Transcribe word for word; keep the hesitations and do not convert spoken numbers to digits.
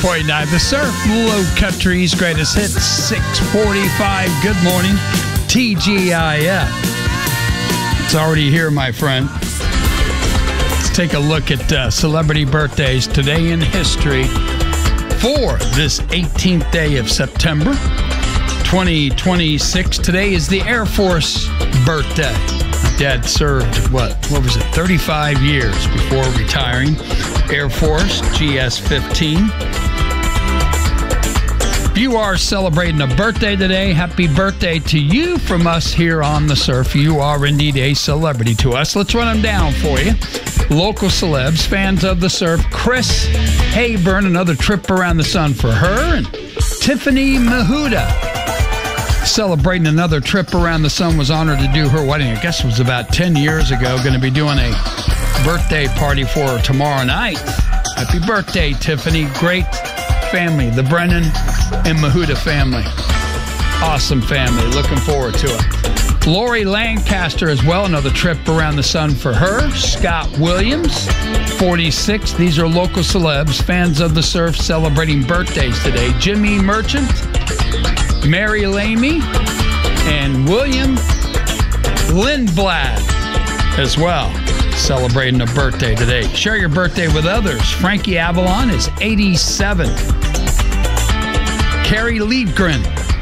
point nine The Surf, Low Country's greatest hits, six forty-five. Good morning, T G I F. It's already here, my friend. Let's take a look at uh, celebrity birthdays today in history for this eighteenth day of September, twenty twenty-six. Today is the Air Force birthday. My dad served, what, what was it, thirty-five years before retiring. Air Force, G S fifteen. If you are celebrating a birthday today, happy birthday to you from us here on The Surf. You are indeed a celebrity to us. Let's run them down for you. Local celebs, fans of The Surf. Chris Hayburn, another trip around the sun for her. And Tiffany Mahuta, celebrating another trip around the sun, was honored to do her wedding. I guess it was about ten years ago. Going to be doing a birthday party for her tomorrow night. Happy birthday, Tiffany. Great family, the Brennan and Mahuta family. Awesome family. Looking forward to it. Lori Lancaster as well. Another trip around the sun for her. Scott Williams, forty-six. These are local celebs, fans of The Surf, celebrating birthdays today. Jimmy Merchant, Mary Lamy, and William Lindblad as well, celebrating a birthday today. Share your birthday with others. Frankie Avalon is eighty-seven. Carrie Liedgren,